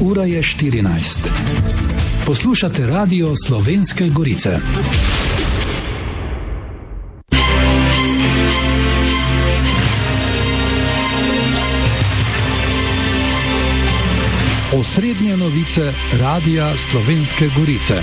Ura je 14. Poslušate Radio Slovenske Gorice. Osrednje novice Radia Slovenske Gorice.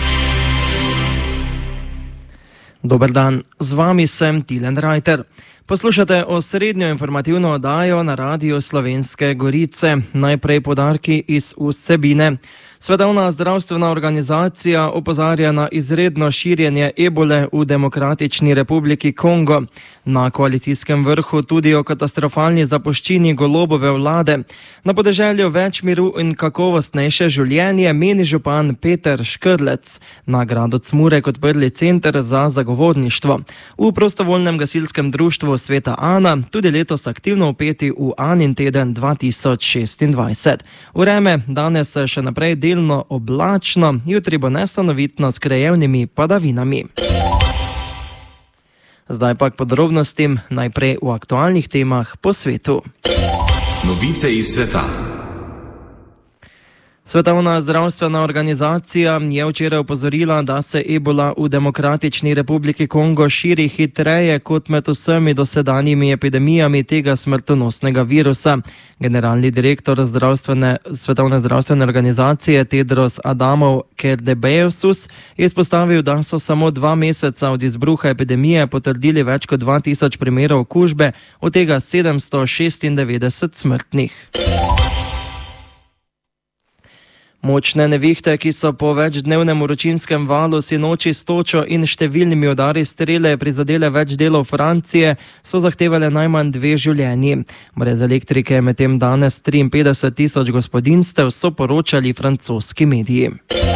Dober dan, z vami sem Tilen Rajter. Poslušate osrednjo informativno oddajo na Radiu Slovenske Gorice. Najprej poudarki iz vsebine. Svetovna zdravstvena organizacija opozarja na izredno širjenje ebole v Demokratični republiki Kongo. Na koalicijskem vrhu tudi o katastrofalni zapuščini Golobove vlade. Na podeželju več miru in kakovostnejše življenje, meni župan Peter Škrlec. Na gradu Cmurek odprli center za zagovorništvo. V prostovoljnem gasilskem društvu Sveta Ana tudi letos aktivno vpeti v Anin teden 2026. Vreme danes še naprej delno oblačno, jutri bo nestanovitno s krajevnimi padavinami. Zdaj pa k podrobnostim, najprej v aktualnih temah po svetu. Novice iz sveta. Svetovna zdravstvena organizacija je včeraj opozorila, da se ebola v Demokratični republiki Kongo širi hitreje kot med vsemi dosedanjimi epidemijami tega smrtonosnega virusa. Generalni direktor Svetovne zdravstvene organizacije Tedros Adhanom Ghebreyesus je izpostavil, da so samo 2 meseca od izbruha epidemije potrdili več kot 2000 primerov okužbe, od tega 796 smrtnih. Močne nevihte, ki so po večdnevnem vročinskem valu sinoči s točo in številnimi udari strele prizadele več delov Francije, so zahtevale najmanj 2 življenji. Brez elektrike je medtem danes 53 000 gospodinjstev, so poročali francoski mediji.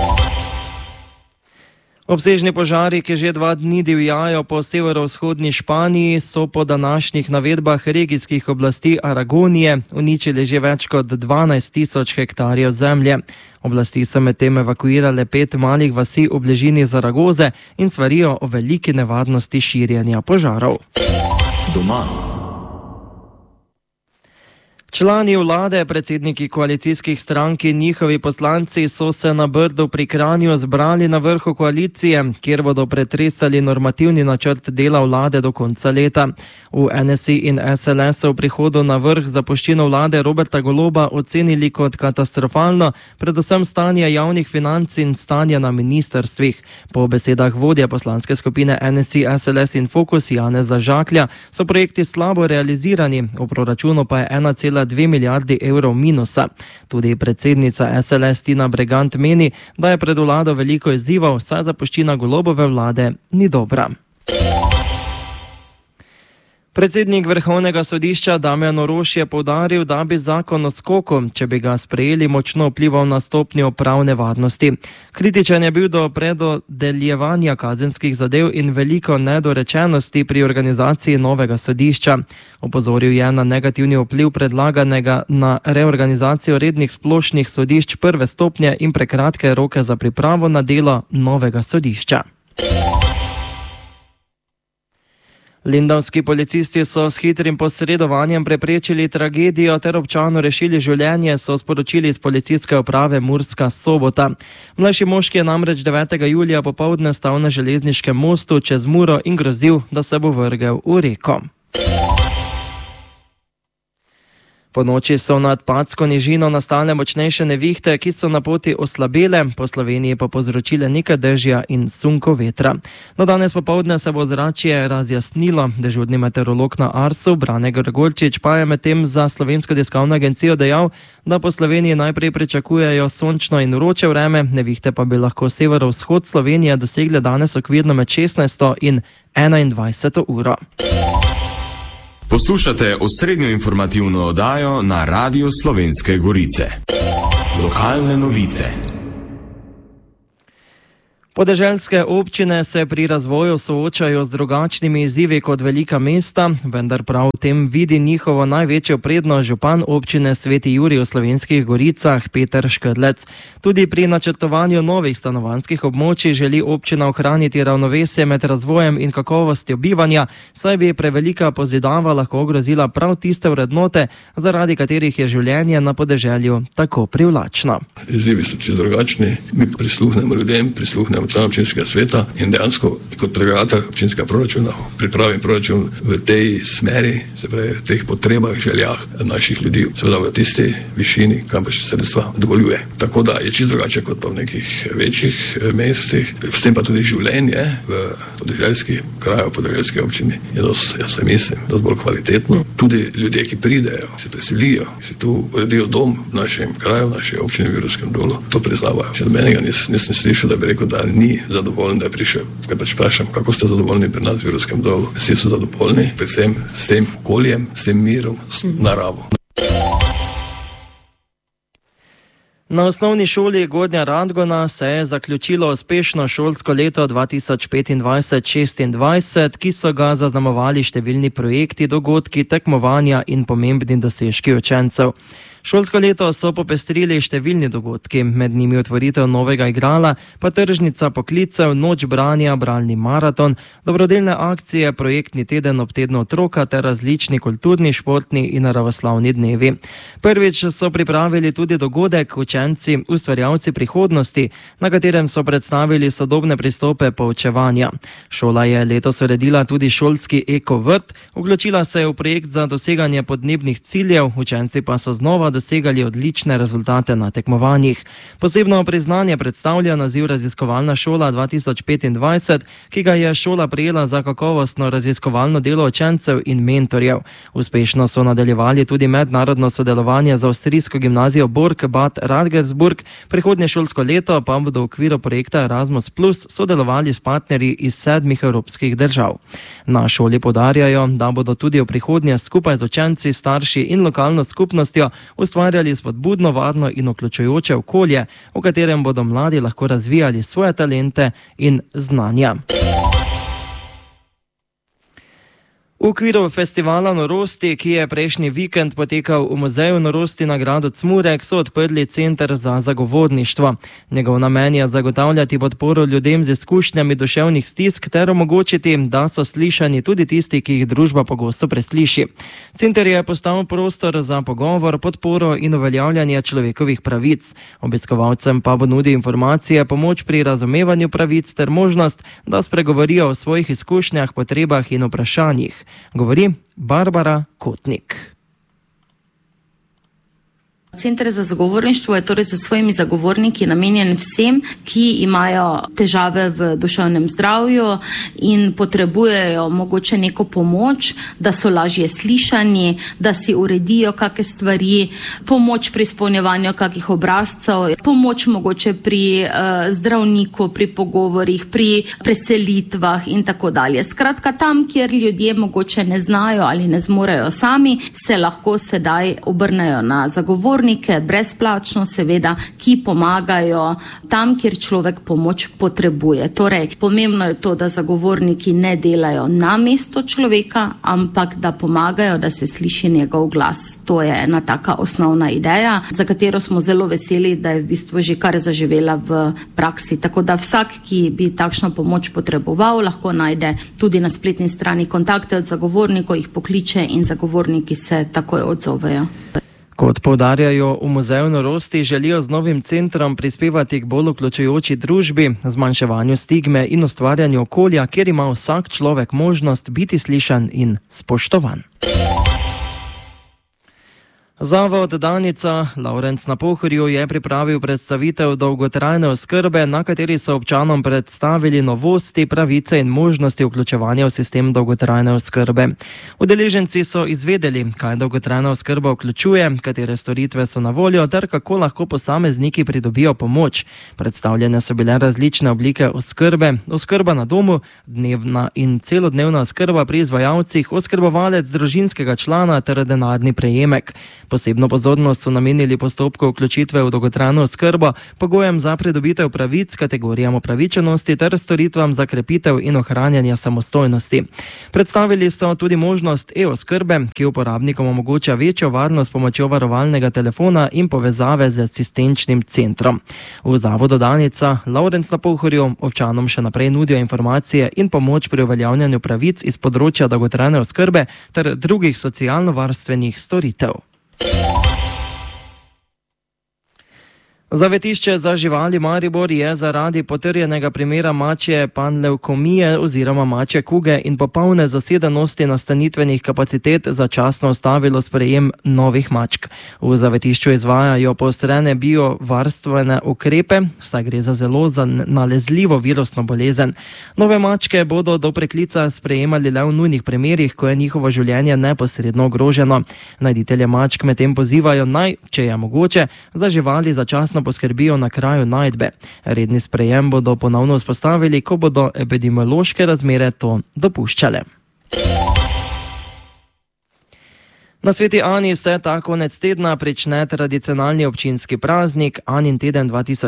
Obsežni požari, ki že 2 dni divjajo po severovzhodni Španiji, so po današnjih navedbah regijskih oblasti Aragonije uničili že več kot 12 000 hektarjev zemlje. Oblasti so medtem evakuirale 5 malih vasi v bližini Zaragoze in svarijo o veliki nevarnosti širjenja požarov. Doma. Člani vlade, predsedniki koalicijskih strank in njihovi poslanci so se na Brdu pri Kranju zbrali na vrhu koalicije, kjer bodo pretresali normativni načrt dela vlade do konca leta. V NSI in SLS so v prihodu na vrh zapuščino vlade Roberta Goloba ocenili kot katastrofalno, predvsem stanje javnih financ in stanje na ministrstvih. Po besedah vodja poslanske skupine NSI, SLS in Fokus Janeza Žaklja so projekti slabo realizirani, v proračunu pa je 1,2 milijardi evrov minusa. Tudi predsednica SLS Tina Bregant meni, da je pred vlado veliko izzivov, saj zapuščina Golobove vlade ni dobra. Predsednik Vrhovnega sodišča Damjan Orož je poudaril, da bi zakon o skoku, če bi ga sprejeli, močno vplival na stopnjo pravne varnosti. Kritičen je bil do predodeljevanja kazenskih zadev in veliko nedorečenosti pri organizaciji novega sodišča. Opozoril je na negativni vpliv predlaganega na reorganizacijo rednih splošnih sodišč prve stopnje in prekratke roke za pripravo na delo novega sodišča. Lendavski policisti so s hitrim posredovanjem preprečili tragedijo ter občanu rešili življenje, so sporočili iz policijske uprave Murska Sobota. Mlajši moški je namreč 9. julija popoldne stal na železniškem mostu čez Muro in grozil, da se bo vrgel v reko. Po noči so nad Padsko nižino nastale močnejše nevihte, ki so na poti oslabele, po Sloveniji pa povzročile nekaj dežja in sunko vetra. No, danes popoldne se bo zračje razjasnilo. Dežurni meteorolog na Arsu, Brane Grgolčič, pa je medtem za Slovensko tiskovno agencijo dejal, da po Sloveniji najprej pričakujejo sončno in vroče vreme, nevihte pa bi lahko severovzhod Slovenije dosegle danes okvirno med 16. in 21. uro. Poslušate osrednjo informativno oddajo na Radiu Slovenske Gorice. Lokalne novice. Podeželske občine se pri razvoju soočajo z drugačnimi izzivi kot velika mesta, vendar prav v tem vidi njihovo največjo prednost župan občine Sveti Jurij v Slovenskih Goricah Peter Škrlec. Tudi pri načrtovanju novih stanovanjskih območij želi občina ohraniti ravnovesje med razvojem in kakovostjo bivanja, saj bi prevelika pozidava lahko ogrozila prav tiste vrednote, zaradi katerih je življenje na podeželju tako privlačno. Izzivi so čisto drugačni, mi prisluhnemo ljudem, prisluhnemo članom občinskega sveta in dejansko kot predlagatelj občinskega proračuna pripravim proračun v tej smeri, se pravi v teh potrebah, željah naših ljudi, seveda v tisti višini, kam pa še sredstva dovoljuje. Tako da je čisto drugače kot pa v nekih večjih mestih, s tem pa tudi življenje v podeželskih kraju, v podeželski občini je dosti, jaz se mislim, dosti bolj kvalitetno. Tudi ljudje, ki pridejo, se preselijo, si tu uredijo dom v našem kraju, v naši občini v Jurovskem Dolu, to priznavajo. Še od menega nisem slišal, da bi rekel, da ni zadovoljen, da je prišel. Kaj pač vprašam, kako ste zadovoljni pri nas v Jurovskem Dolu? Vsi so zadovoljni, predvsem s tem okoljem, s tem mirom, s naravo. Na osnovni šoli Gornja Radgona se je zaključilo uspešno šolsko leto 2025-26, ki so ga zaznamovali številni projekti, dogodki, tekmovanja in pomembni dosežki učencev. Šolsko leto so popestrili številni dogodki, med njimi otvoritev novega igrala, pa tržnica poklicev, noč branja, bralni maraton, dobrodelne akcije, projektni teden ob tednu otroka ter različni kulturni, športni in naravoslavni dnevi. Prvič so pripravili tudi dogodek Učenci, ustvarjalci prihodnosti, na katerem so predstavili sodobne pristope poučevanja. Šola je letos uredila tudi šolski ekovrt, vključila se je v projekt za doseganje podnebnih ciljev, učenci pa so znova dosegali odlične rezultate na tekmovanjih. Posebno priznanje predstavlja naziv Raziskovalna šola 2025, ki ga je šola prejela za kakovostno raziskovalno delo učencev in mentorjev. Uspešno so nadaljevali tudi mednarodno sodelovanje z avstrijsko gimnazijo Burg Bad Radgersburg, prihodnje šolsko leto pa bodo v okviru projekta Erasmus Plus sodelovali s partnerji iz 7 evropskih držav. Na šoli poudarjajo, da bodo tudi v prihodnje skupaj z učenci, starši in lokalno skupnostjo ustvarjali spodbudno, varno in vključujoče okolje, v katerem bodo mladi lahko razvijali svoje talente in znanja. V okviru festivala norosti, ki je prejšnji vikend potekal v Muzeju norosti na gradu Cmurek, so odprli center za zagovorništvo. Njegov namen je zagotavljati podporo ljudem z izkušnjami duševnih stisk ter omogočiti, da so slišani tudi tisti, ki jih družba pogosto presliši. Center je postal prostor za pogovor, podporo in uveljavljanje človekovih pravic. Obiskovalcem pa bo nudil informacije, pomoč pri razumevanju pravic ter možnost, da spregovorijo o svojih izkušnjah, potrebah in vprašanjih. Govori Barbara Kotnik. Center za zagovorništvo je torej za svojimi zagovorniki namenjen vsem, ki imajo težave v duševnem zdravju in potrebujejo mogoče neko pomoč, da so lažje slišani, da si uredijo kakšne stvari, pomoč pri izpolnjevanju kakih obrazcev, pomoč mogoče pri zdravniku, pri pogovorih, pri preselitvah in tako dalje. Skratka, tam, kjer ljudje mogoče ne znajo ali ne zmorejo sami, se lahko sedaj obrnejo na zagovornike, brezplačno seveda, ki pomagajo tam, kjer človek pomoč potrebuje. Torej, pomembno je to, da zagovorniki ne delajo na mesto človeka, ampak da pomagajo, da se sliši njegov glas. To je ena taka osnovna ideja, za katero smo zelo veseli, da je v bistvu že kar zaživela v praksi. Tako da vsak, ki bi takšno pomoč potreboval, lahko najde tudi na spletni strani kontakte od zagovornikov, jih pokliče in zagovorniki se takoj odzovejo. Kot poudarjajo v Muzeju norosti, želijo z novim centrom prispevati k bolj vključujoči družbi, zmanjševanju stigme in ustvarjanju okolja, kjer ima vsak človek možnost biti slišan in spoštovan. Zavod Danica Lavrenc na Pohorju je pripravil predstavitev dolgotrajne oskrbe, na kateri so občanom predstavili novosti, pravice in možnosti vključevanja v sistem dolgotrajne oskrbe. Udeleženci so izvedeli, kaj dolgotrajna oskrba vključuje, katere storitve so na voljo ter kako lahko posamezniki pridobijo pomoč. Predstavljene so bile različne oblike oskrbe, oskrba na domu, dnevna in celodnevna oskrba pri izvajalcih, oskrbovalec družinskega člana ter denarni prejemek. Posebno pozornost so namenili postopku vključitve v dolgotrajno oskrbo, pogojem za pridobitev pravic, kategorijam upravičenosti ter storitvam za krepitev in ohranjanje samostojnosti. Predstavili so tudi možnost e-oskrbe, ki uporabnikom omogoča večjo varnost s pomočjo varovalnega telefona in povezave z asistenčnim centrom. V zavodu Danica Lavrenc na Pohorju občanom še naprej nudijo informacije in pomoč pri uveljavljanju pravic iz področja dolgotrajne oskrbe ter drugih socialno-varstvenih storitev. Zavetišče za živali Maribor je zaradi potrjenega primera mačje panlevkomije oziroma mačje kuge in popolne zasedenosti nastanitvenih kapacitet začasno ustavilo sprejem novih mačk. V zavetišču izvajajo poostrene biovarstvene ukrepe, saj gre za zelo nalezljivo virusno bolezen. Nove mačke bodo do preklica sprejemali le v nujnih primerih, ko je njihovo življenje neposredno ogroženo. Najditelje mačk medtem pozivajo naj, če je mogoče, za živali začasno poskrbijo na kraju najdbe. Redni sprejem bodo ponovno vzpostavili, ko bodo epidemiološke razmere to dopuščale. Na Sveti Ani se ta konec tedna prične tradicionalni občinski praznik Anin teden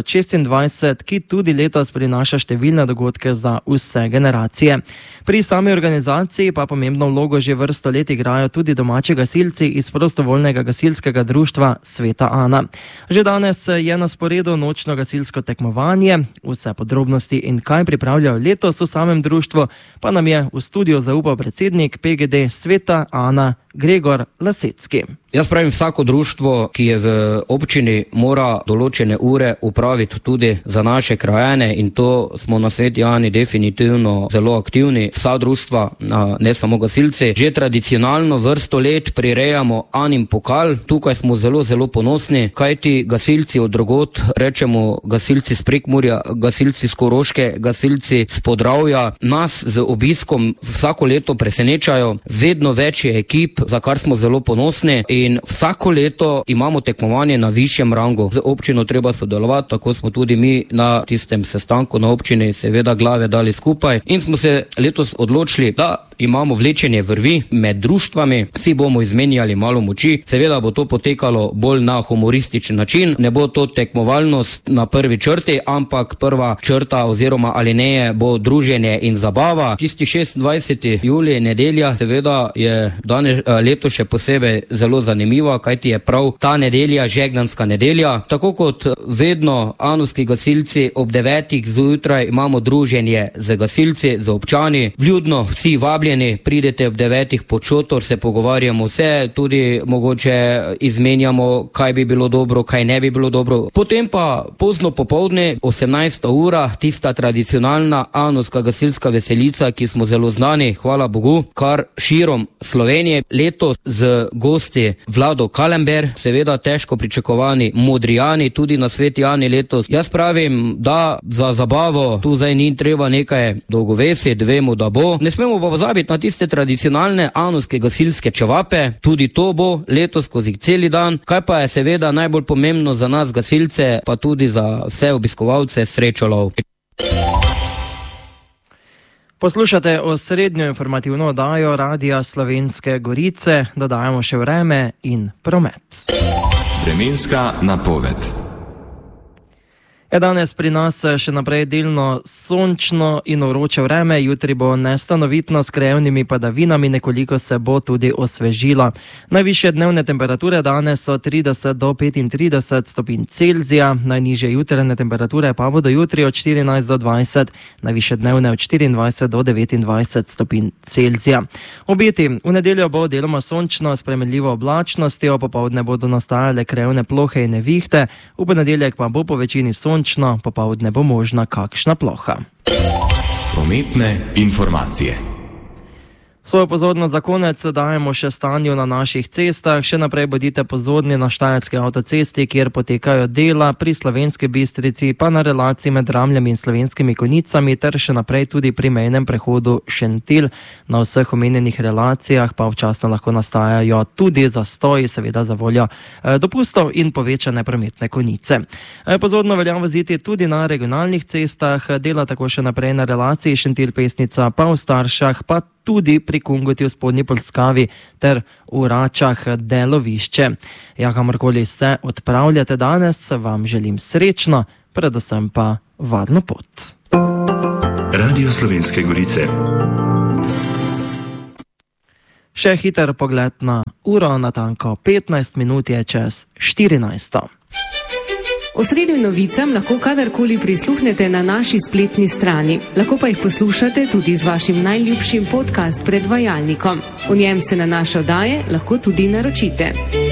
2026, ki tudi letos prinaša številne dogodke za vse generacije. Pri sami organizaciji pa pomembno vlogo že vrsto let igrajo tudi domači gasilci iz prostovoljnega gasilskega društva Sveta Ana. Že danes je na sporedu nočno gasilsko tekmovanje. Vse podrobnosti in kaj pripravljajo letos v samem društvu pa nam je v studiu zaupal predsednik PGD Sveta Ana Gregor Lasecki. Jaz pravim, vsako društvo, ki je v občini, mora določene ure upraviti tudi za naše krajane in to smo na Sveti Ani definitivno zelo aktivni. Vsa društva, ne samo gasilci, že tradicionalno vrsto let prirejamo Anin pokal. Tukaj smo zelo ponosni, kajti gasilci od drugod, rečemo gasilci z Prekmurja, gasilci z Koroške, gasilci z Podravja, nas z obiskom vsako leto presenečajo. Vedno več je ekip, za kar smo zelo ponosni in vsako leto imamo tekmovanje na višjem rangu. Z občino treba sodelovati, tako smo tudi mi na tistem sestanku na občini seveda glave dali skupaj in smo se letos odločili, da imamo vlečenje vrvi med društvami, vsi bomo izmenjali malo moči, seveda bo to potekalo bolj na humorističen način, ne bo to tekmovalnost na prvi črti, ampak prva črta oziroma alineje bo druženje in zabava. Tisti 26. julij, nedelja, seveda je danes leto še posebej zelo zanimiva, kajti je prav ta nedelja žegnanska nedelja. Tako kot vedno anovski gasilci ob 9. zjutraj imamo druženje z gasilci, z občani, vljudno vsi vabljeni, pridete ob 9. pod šotor, se pogovarjamo vse, tudi mogoče izmenjamo, kaj bi bilo dobro, kaj ne bi bilo dobro. Potem pa pozno popoldne, 18. ura, tista tradicionalna anovska gasilska veselica, ki smo zelo znani, hvala Bogu, kar širom Slovenije. Letos z gosti Vlado Kalember, seveda težko pričakovani Modrijani, tudi na Sveti Ani letos. Jaz pravim, da za zabavo tu zdaj ni treba nekaj dolgovesiti, vemo, da bo. Ne smemo pa pozabiti na tiste tradicionalne anovske gasilske čevape, tudi to bo letos skozi celi dan. Kaj pa je seveda najbolj pomembno za nas gasilce, pa tudi za vse obiskovalce, srečolov. Poslušate osrednjo informativno oddajo Radia Slovenske Gorice, dodajamo še vreme in promet. Vremenska napoved. Danes pri nas še naprej delno sončno in vroče vreme, jutri bo nestanovitno s krajevnimi padavinami, nekoliko se bo tudi osvežilo. Najvišje dnevne temperature danes so 30 do 35 stopinj Celzija, najnižje jutranje temperature pa bodo jutri od 14 do 20, najvišje dnevne od 24 do 29 stopinj Celzija. Obeti, v nedeljo bo deloma sončno s spremenljivo oblačnostjo, popoldne bodo nastajale krajevne plohe in nevihte, v ponedeljek pa bo po večini sončno, popoldne bo možna kakšna ploha. Prometne informacije. Svojo pozornost za konec dajemo še stanju na naših cestah. Še naprej bodite pozorni na Štajerski avtocesti, kjer potekajo dela, pri Slovenski Bistrici pa na relaciji med Ramljami in Slovenskimi Konjicami ter še naprej tudi pri mejnem prehodu Šentilj. Na vseh omenjenih relacijah pa občasno lahko nastajajo tudi zastoji, seveda za voljo dopustov in povečane prometne konice. Pozorno velja voziti tudi na regionalnih cestah, dela tako še naprej na relaciji Šentilj Pesnica pa v Staršah, pa tudi pri pri Kungoti v Spodnji Polskavi ter v Račah delovišče. Ja, kamorkoli se odpravljate danes, vam želim srečno, predvsem pa varno pot. Radio Slovenske Gorice. Še hiter pogled na uro, natanko 15 minut je čez 14. Osrednjim novicam lahko kadarkoli prisluhnete na naši spletni strani. Lahko pa jih poslušate tudi z vašim najljubšim podcast predvajalnikom. V njem se na naše oddaje lahko tudi naročite.